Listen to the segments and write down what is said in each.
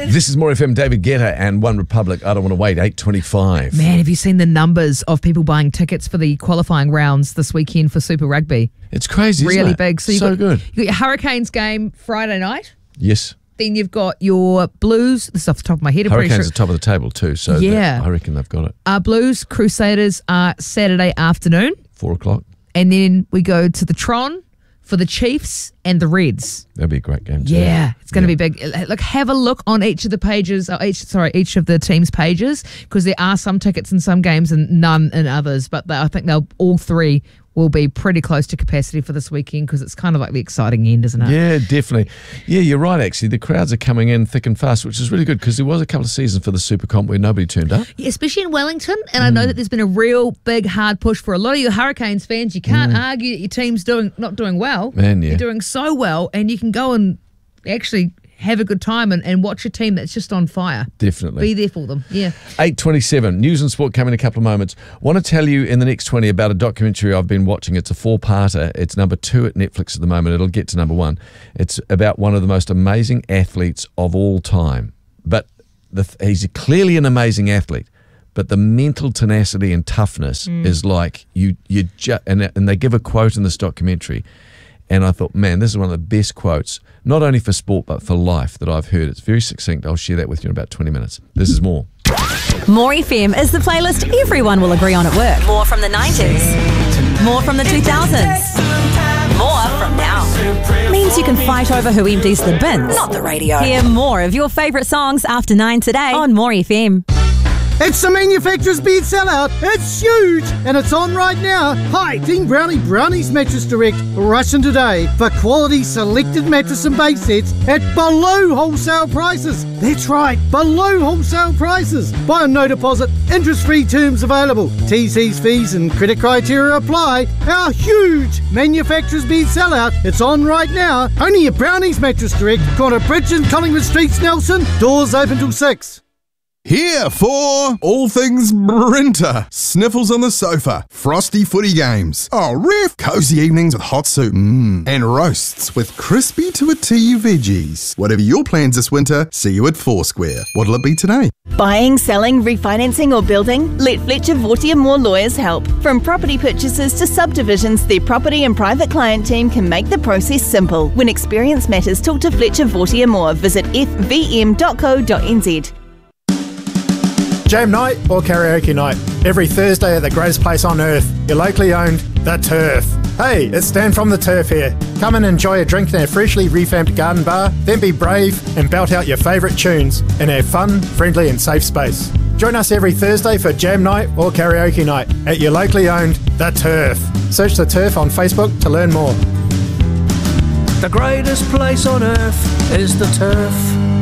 This is More FM, David Guetta and One Republic. I Don't Want to Wait, 8:25. Man, have you seen the numbers of people buying tickets for the qualifying rounds this weekend for Super Rugby? It's crazy, isn't Really it? big. So good. You got your Hurricanes game Friday night. Yes. Then you've got your Blues. This is off the top of my head. I'm Hurricanes pretty are top of the table too, so Yeah. I reckon they've got it. Blues Crusaders are Saturday afternoon. 4 o'clock. And then we go to the Tron for the Chiefs and the Reds. That'll be a great game too. Yeah, it's going to be big. Look, have a look on each of the pages, each of the teams' pages, because there are some tickets in some games and none in others. But I think all three will be pretty close to capacity for this weekend because it's kind of like the exciting end, isn't it? Yeah, definitely. Yeah, you're right, actually. The crowds are coming in thick and fast, which is really good because there was a couple of seasons for the Super Comp where nobody turned up. Yeah, especially in Wellington. And I know that there's been a real big, hard push for a lot of your Hurricanes fans. You can't argue that your team's not doing well. Man, yeah. You're doing so well, and you can go and actually have a good time and watch a team that's just on fire. Definitely. Be there for them, yeah. 8:27. News and sport coming in a couple of moments. Want to tell you in the next 20 about a documentary I've been watching. It's a 4-parter. It's number 2 at Netflix at the moment. It'll get to number 1. It's about one of the most amazing athletes of all time. But he's clearly an amazing athlete. But the mental tenacity and toughness is like and they give a quote in this documentary. And I thought, man, this is one of the best quotes, not only for sport, but for life that I've heard. It's very succinct. I'll share that with you in about 20 minutes. This is more. More FM is the playlist everyone will agree on at work. More from the 90s. More from the 2000s. More from now. Means you can fight over who empties the bins. Not the radio. Hear more of your favourite songs after 9 today on More FM. It's the manufacturer's bed sellout. It's huge and it's on right now. Hi, Team Brownies Mattress Direct. Rush in today for quality selected mattress and base sets at below wholesale prices. That's right, below wholesale prices. Buy on no deposit, interest-free terms available. TC's fees and credit criteria apply. Our huge manufacturer's bed sellout. It's on right now. Only at Brownies Mattress Direct. Corner Bridge and Collingwood Streets, Nelson. Doors open till 6. Here for all things Brinter. Sniffles on the sofa, frosty footy games. Oh, ref! Cozy evenings with hot soup. And roasts with crispy to a tea veggies. Whatever your plans this winter, see you at Foursquare. What'll it be today? Buying, selling, refinancing or building? Let Fletcher Vortier Moore Lawyers help. From property purchases to subdivisions, their property and private client team can make the process simple. When experience matters, talk to Fletcher Vortier Moore. Visit fvm.co.nz. Jam night or karaoke night. Every Thursday at the greatest place on earth, your locally owned The Turf. Hey, it's Dan from The Turf here. Come and enjoy a drink in our freshly revamped garden bar, then be brave and belt out your favourite tunes in our fun, friendly and safe space. Join us every Thursday for Jam night or karaoke night at your locally owned The Turf. Search The Turf on Facebook to learn more. The greatest place on earth is The Turf.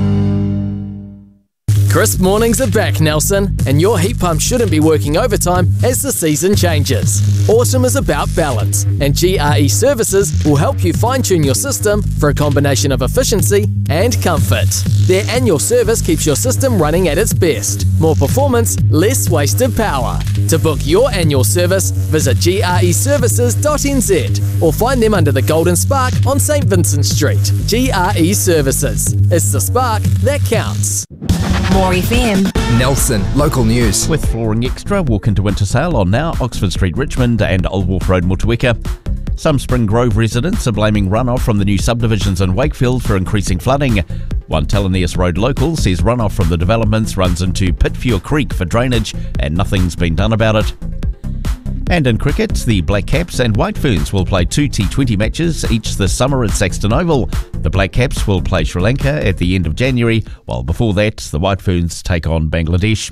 Crisp mornings are back, Nelson, and your heat pump shouldn't be working overtime as the season changes. Autumn is about balance, and GRE Services will help you fine-tune your system for a combination of efficiency and comfort. Their annual service keeps your system running at its best. More performance, less wasted power. To book your annual service, visit greservices.nz or find them under the Golden Spark on St Vincent Street. GRE Services. It's the spark that counts. More FM. Nelson, local news. With Flooring Extra, walk into winter sale on now Oxford Street, Richmond and Old Wharf Road, Motueka. Some Spring Grove residents are blaming runoff from the new subdivisions in Wakefield for increasing flooding. One Telanius Road local says runoff from the developments runs into Pitfield Creek for drainage and nothing's been done about it. And in cricket, the Black Caps and White Ferns will play 2 T20 matches each this summer at Saxton Oval. The Black Caps will play Sri Lanka at the end of January, while before that, the White Ferns take on Bangladesh.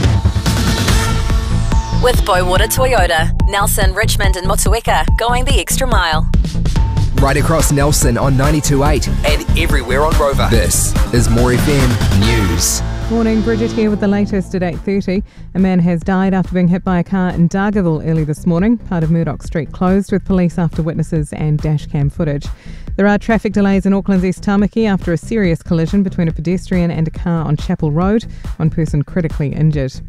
With Boywater Toyota, Nelson, Richmond and Motueka, going the extra mile. Right across Nelson on 92.8 and everywhere on Rover. This is More FM News. Morning, Bridget here with the latest at 8:30. A man has died after being hit by a car in Dargaville early this morning. Part of Murdoch Street closed with police after witnesses and dashcam footage. There are traffic delays in Auckland's East Tamaki after a serious collision between a pedestrian and a car on Chapel Road. One person critically injured.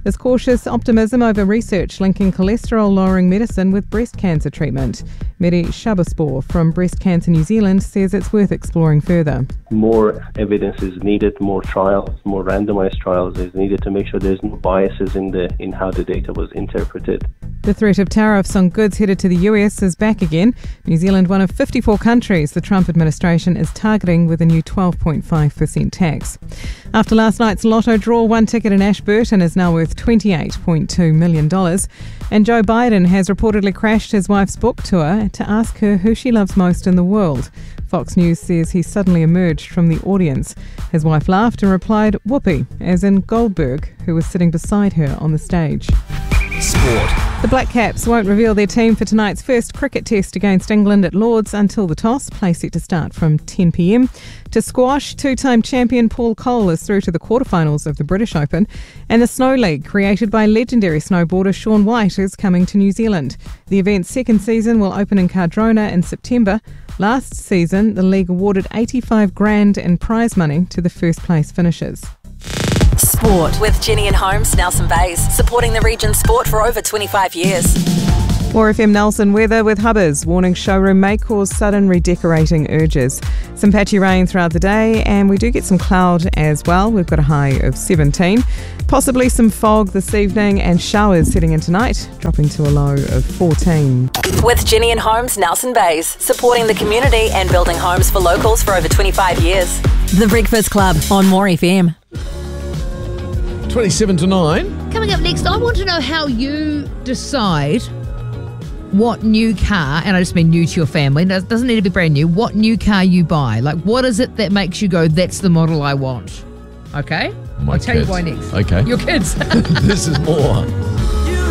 There's cautious optimism over research linking cholesterol-lowering medicine with breast cancer treatment. Mary Shabaspor from Breast Cancer New Zealand says it's worth exploring further. More evidence is needed, more trials, more randomized trials is needed to make sure there's no biases in how the data was interpreted. The threat of tariffs on goods headed to the US is back again. New Zealand, one of 54 countries the Trump administration is targeting with a new 12.5% tax. After last night's lotto draw, one ticket in Ashburton is now worth $28.2 million. And Joe Biden has reportedly crashed his wife's book tour to ask her who she loves most in the world. Fox News says he suddenly emerged from the audience. His wife laughed and replied, "Whoopee," as in Goldberg, who was sitting beside her on the stage. Sport. The Black Caps won't reveal their team for tonight's first cricket test against England at Lords until the toss, play set to start from 10 p.m. To squash, two-time champion Paul Cole is through to the quarterfinals of the British Open. And the Snow League, created by legendary snowboarder Shaun White, is coming to New Zealand. The event's second season will open in Cardrona in September. Last season, the league awarded $85,000 in prize money to the first place finishers. Sport with Jenny and Holmes, Nelson Bays, supporting the region's sport for over 25 years. More FM Nelson weather with Hubbers, warning showroom may cause sudden redecorating urges. Some patchy rain throughout the day, and we do get some cloud as well. We've got a high of 17. Possibly some fog this evening and showers setting in tonight, dropping to a low of 14. With Jenny and Holmes, Nelson Bays, supporting the community and building homes for locals for over 25 years. The Breakfast Club on More FM. 27 to 9. Coming up next, I want to know how you decide what new car, and I just mean new to your family, it doesn't need to be brand new, what new car you buy. Like, what is it that makes you go, that's the model I want? Okay? My I'll tell kids. you why next. Okay. Your kids. This is more.